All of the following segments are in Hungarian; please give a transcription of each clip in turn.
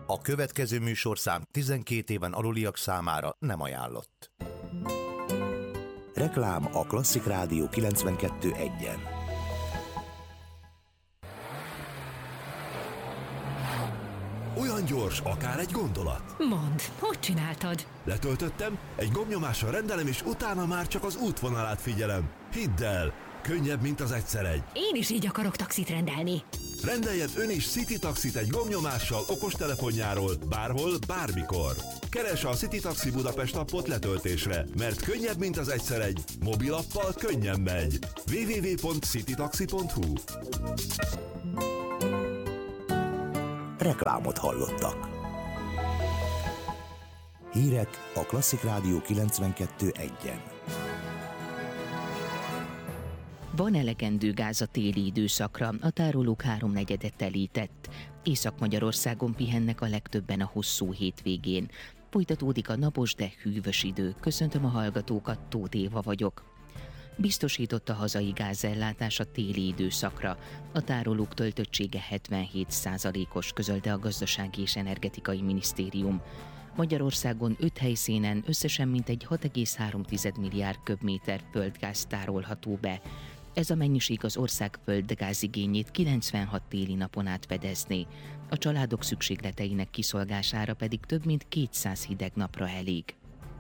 A következő műsorszám 12 éven aluliak számára nem ajánlott. Reklám a Klasszik Rádió 92.1-en. Olyan gyors, akár egy gondolat. Mondd, hogy csináltad? Letöltöttem, egy gombnyomással rendelem, és utána már csak az útvonalát figyelem. Hidd el, könnyebb, mint az egyszer egy. Én is így akarok taxit rendelni. Rendeljen ön is City Taxit egy gombnyomással okostelefonjáról, bárhol, bármikor. Keresse a City Taxi Budapest appot letöltésre, mert könnyebb, mint az egyszer egy. Mobilappal könnyen megy. www.citytaxi.hu. Reklámot hallottak. Hírek a Klasszik Rádió 92.1-en. Van elegendő gáz a téli időszakra, a tárolók 3/4 telített. Észak-Magyarországon pihennek a legtöbben a hosszú hétvégén. Folytatódik a napos, de hűvös idő. Köszöntöm a hallgatókat, Tóth Éva vagyok. Biztosított a hazai gázellátás a téli időszakra. A tárolók töltöttsége 77%-os, közölte a Gazdasági és Energetikai Minisztérium. Magyarországon 5 helyszínen összesen mintegy 6,3 milliárd köbméter földgáz tárolható be. Ez a mennyiség az ország földgázigényét 96 téli napon át fedezné. A családok szükségleteinek kiszolgására pedig több mint 200 hideg napra elég.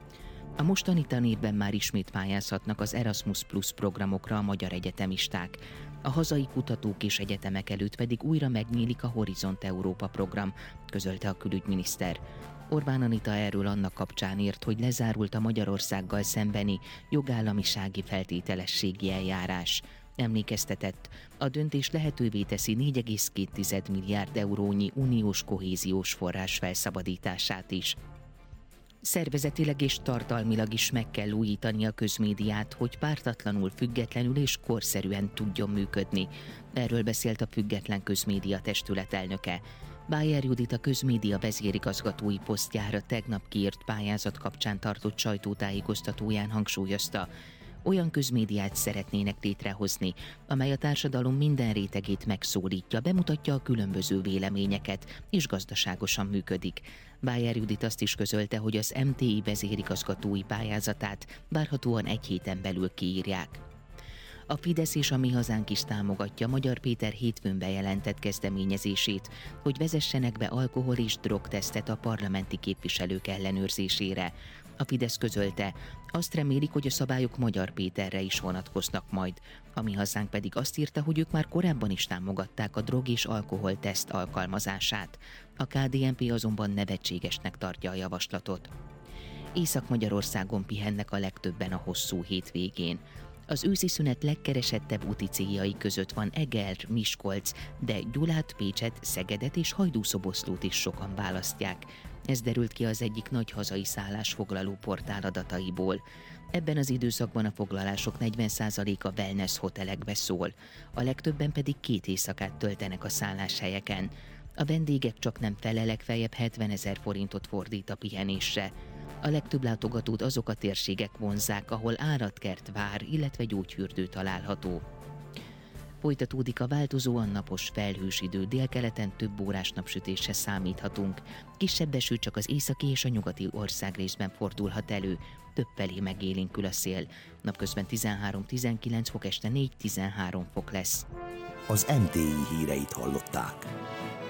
A mostani tanévben már ismét pályázhatnak az Erasmus Plus programokra a magyar egyetemisták. A hazai kutatók és egyetemek előtt pedig újra megnyílik a Horizont Európa program, közölte a külügyminiszter. Orbán Anita erről annak kapcsán írt, hogy lezárult a Magyarországgal szembeni jogállamisági feltételességi eljárás. Emlékeztetett, a döntés lehetővé teszi 4,2 milliárd eurónyi uniós kohéziós forrás felszabadítását is. Szervezetileg és tartalmilag is meg kell újítani a közmédiát, hogy pártatlanul, függetlenül és korszerűen tudjon működni. Erről beszélt a Független Közmédia Testület elnöke. Bájer Judit a közmédia vezérigazgatói posztjára tegnap kiírt pályázat kapcsán tartott sajtótájékoztatóján hangsúlyozta, olyan közmédiát szeretnének létrehozni, amely a társadalom minden rétegét megszólítja, bemutatja a különböző véleményeket, és gazdaságosan működik. Bájer Judit azt is közölte, hogy az MTI vezérigazgatói pályázatát várhatóan 1 héten belül kiírják. A Fidesz és a Mi Hazánk is támogatja Magyar Péter hétfőn bejelentett kezdeményezését, hogy vezessenek be alkohol- és drogtesztet a parlamenti képviselők ellenőrzésére. A Fidesz közölte, azt remélik, hogy a szabályok Magyar Péterre is vonatkoznak majd. A Mi Hazánk pedig azt írta, hogy ők már korábban is támogatták a drog- és alkoholteszt alkalmazását. A KDNP azonban nevetségesnek tartja a javaslatot. Észak-Magyarországon pihennek a legtöbben a hosszú hétvégén. Az őszi szünet legkeresettebb úti céljai között van Eger, Miskolc, de Gyulát, Pécset, Szegedet és Hajdúszoboszlót is sokan választják. Ez derült ki az egyik nagy hazai szállásfoglaló portál adataiból. Ebben az időszakban a foglalások 40%-a wellness hotelekbe szól, a legtöbben pedig 2 éjszakát töltenek a szálláshelyeken. A vendégek csak nem fele, legfeljebb 70 000 forintot fordít a pihenésre. A legtöbb látogatót azok a térségek vonzzák, ahol állatkert, vár, illetve gyógyfürdő található. Folytatódik a változóan napos, felhős idő, délkeleten több órás napsütésre számíthatunk. Kisebb eső csak az északi és a nyugati országrészben fordulhat elő, többfelé megélénkül a szél. Napközben 13-19 fok, este 4-13 fok lesz. Az MTI híreit hallották.